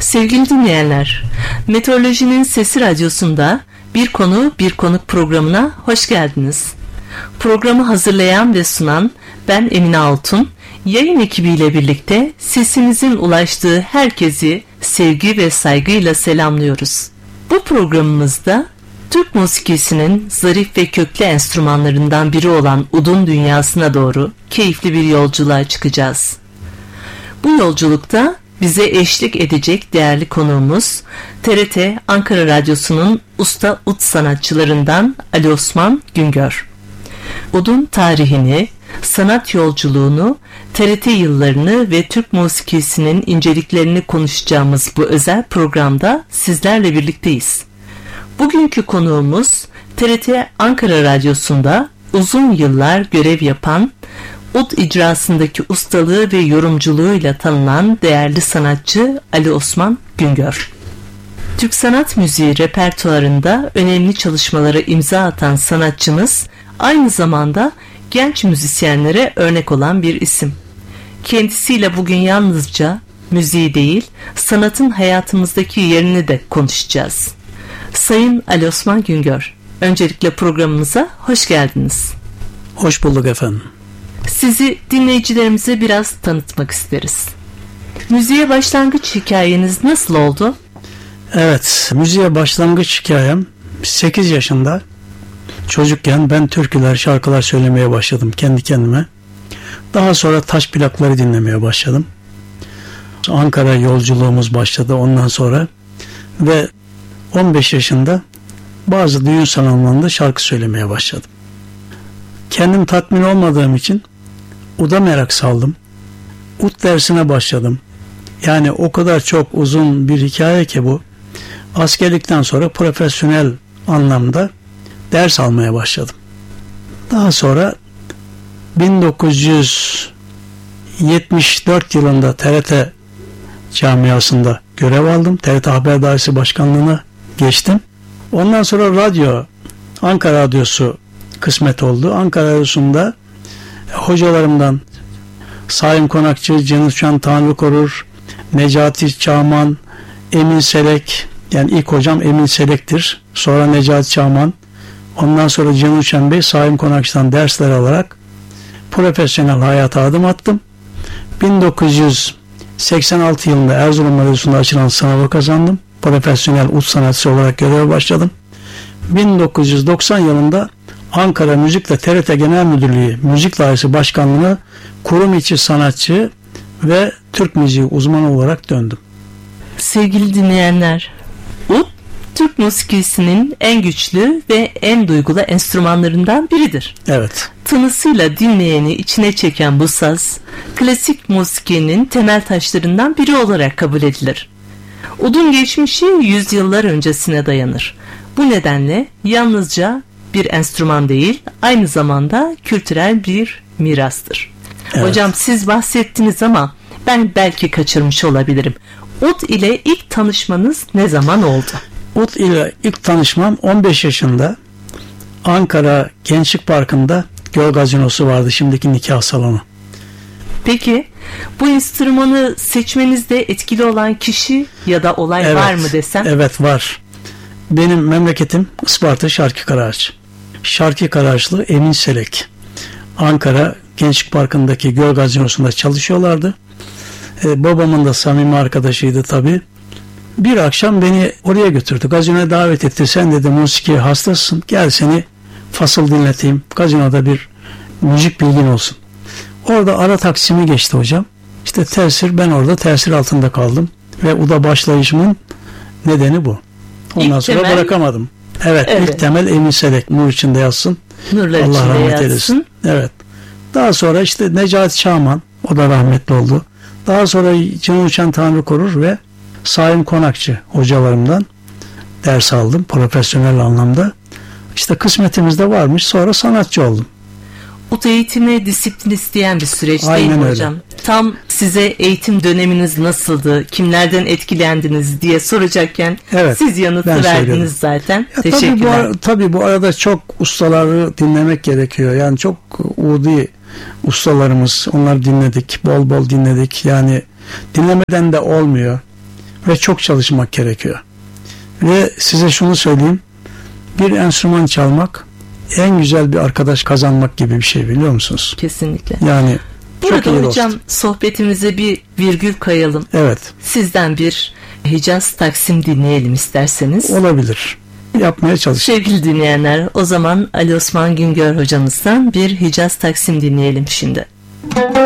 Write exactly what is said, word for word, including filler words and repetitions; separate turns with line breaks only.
Sevgili dinleyenler, Meteorolojinin Sesi Radyosu'nda Bir Konu Bir Konuk programına hoş geldiniz. Programı hazırlayan ve sunan ben Emine Altun, yayın ekibiyle birlikte sesimizin ulaştığı herkesi sevgi ve saygıyla selamlıyoruz. Bu programımızda Türk musikisinin zarif ve köklü enstrümanlarından biri olan udun dünyasına doğru keyifli bir yolculuğa çıkacağız. Bu yolculukta bize eşlik edecek değerli konuğumuz T R T Ankara Radyosu'nun usta ud sanatçılarından Ali Osman Güngör. Udun tarihini, sanat yolculuğunu, T R T yıllarını ve Türk musikisinin inceliklerini konuşacağımız bu özel programda sizlerle birlikteyiz. Bugünkü konuğumuz T R T Ankara Radyosu'nda uzun yıllar görev yapan, ud icrasındaki ustalığı ve yorumculuğuyla tanınan değerli sanatçı Ali Osman Güngör. Türk sanat müziği repertuarında önemli çalışmalara imza atan sanatçımız aynı zamanda genç müzisyenlere örnek olan bir isim. Kendisiyle bugün yalnızca müziği değil, sanatın hayatımızdaki yerini de konuşacağız. Sayın Ali Osman Güngör, öncelikle programımıza hoş geldiniz.
Hoş bulduk efendim.
Sizi dinleyicilerimize biraz tanıtmak isteriz. Müziğe başlangıç hikayeniz nasıl oldu?
Evet, müziğe başlangıç hikayem sekiz yaşında çocukken ben türküler, şarkılar söylemeye başladım kendi kendime. Daha sonra taş plakları dinlemeye başladım. Ankara yolculuğumuz başladı ondan sonra ve on beş yaşında bazı düğün salonlarında şarkı söylemeye başladım. Kendim tatmin olmadığım için uda merak saldım. Ud dersine başladım. Yani o kadar çok uzun bir hikaye ki bu. Askerlikten sonra profesyonel anlamda ders almaya başladım. Daha sonra bin dokuz yüz yetmiş dört yılında T R T camiasında görev aldım. T R T Haber Dairesi Başkanlığı'na geçtim. Ondan sonra radyo, Ankara Radyosu kısmet oldu. Ankara Radyosu'nda hocalarımdan Saim Konakçı, Cennet Şan Tanrı Korur, Necati Çağman, Emin Selek, yani ilk hocam Emin Selek'tir. Sonra Necati Çağman, ondan sonra Cennet Şan Bey, Saim Konakçı'dan dersler alarak profesyonel hayata adım attım. bin dokuz yüz seksen altı yılında Erzurum Radyosu'nda açılan sınavı kazandım. Profesyonel ud sanatçısı olarak göreve başladım. bin dokuz yüz doksan yılında Ankara Müzik ve T R T Genel Müdürlüğü Müzik Dairesi Başkanlığı'na kurum içi sanatçı ve Türk müziği uzmanı olarak döndüm.
Sevgili dinleyenler, ud, Türk musikisinin en güçlü ve en duygulu enstrümanlarından biridir.
Evet.
Tınısıyla dinleyeni içine çeken bu saz, klasik musikinin temel taşlarından biri olarak kabul edilir. Udun geçmişi yüzyıllar öncesine dayanır. Bu nedenle yalnızca bir enstrüman değil, aynı zamanda kültürel bir mirastır. Evet. Hocam siz bahsettiniz ama ben belki kaçırmış olabilirim. Ud ile ilk tanışmanız ne zaman oldu?
Ud ile ilk tanışmam on beş yaşında Ankara Gençlik Parkı'nda Göl Gazinosu vardı, şimdiki nikah salonu.
Peki bu enstrümanı seçmenizde etkili olan kişi ya da olay
evet,
var mı desem?
Evet var. Benim memleketim Isparta Şarkıkaraağaç. Şarkıkaraağaçlı Emin Selek. Ankara Gençlik Parkı'ndaki Göl Gazinosu'nda çalışıyorlardı. Ee, babamın da samimi arkadaşıydı tabii. Bir akşam beni oraya götürdü. Gazinoya davet etti. Sen dedi musiki hastasın. Gel seni fasıl dinleteyim. Gazinoda bir müzik bilgin olsun. Orada ara taksimi geçti hocam. İşte tesir, ben orada tesir altında kaldım. Ve uda başlayışımın nedeni bu. Ondan ilk sonra temel, bırakamadım. Evet, evet, ilk temel Emin Selek. Nur içinde yatsın.
Nurlar
Allah
içinde
rahmet
yatsın.
eylesin. Evet. Daha sonra işte Necati Çağman, o da rahmetli oldu. Daha sonra Can Uçan Tanrı Korur ve Saim Konakçı hocalarımdan ders aldım profesyonel anlamda. İşte kısmetimizde varmış, sonra sanatçı oldum.
Ud eğitimi disiplin isteyen bir süreç değil mi hocam?
Öyle.
Tam size eğitim döneminiz nasıldı, kimlerden etkilendiniz diye soracakken evet, siz yanıtı verdiniz söylüyorum. Zaten.
Ya
teşekkürler.
Tabii bu, ara, tabii bu arada çok ustaları dinlemek gerekiyor. Yani çok udi ustalarımız, onları dinledik, bol bol dinledik. Yani dinlemeden de olmuyor. ve çok çalışmak gerekiyor. Ve size şunu söyleyeyim, bir enstrüman çalmak en güzel bir arkadaş kazanmak gibi bir şey, biliyor musunuz?
Kesinlikle.
Yani
burada
çok iyi
hocam
dost.
Sohbetimize bir virgül kayalım.
Evet.
Sizden bir Hicaz Taksim dinleyelim isterseniz.
Olabilir. Yapmaya çalışayım.
Sevgili dinleyenler, o zaman Ali Osman Güngör hocamızdan bir Hicaz Taksim dinleyelim şimdi.